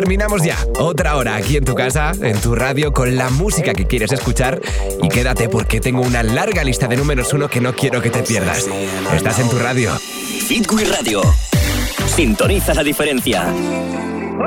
terminamos ya. Otra hora aquí en tu casa, en tu radio, con la música que quieres escuchar. Y quédate porque tengo una larga lista de números 1 que no quiero que te pierdas. Estás en tu radio. Hit Radio. Sintoniza la diferencia.